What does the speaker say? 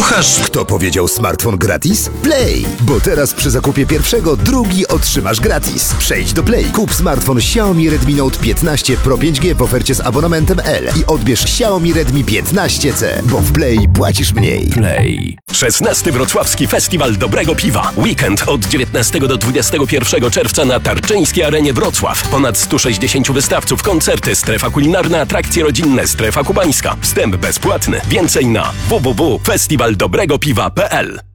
słuchasz? Kto powiedział smartfon gratis? Play! Bo teraz przy zakupie pierwszego drugi otrzymasz gratis. Przejdź do Play, kup smartfon Xiaomi Redmi Note 15 Pro 5G w ofercie z abonamentem L i odbierz Xiaomi Redmi 15C, bo w Play płacisz mniej. Play. 16. Wrocławski Festiwal Dobrego Piwa. Weekend od 19 do 21 czerwca na Tarczyńskiej Arenie Wrocław. Ponad 160 wystawców, koncerty, strefa kulinarna, atrakcje rodzinne, strefa kubańska. Wstęp bezpłatny. Więcej na www.festiwaldobregopiwa.pl.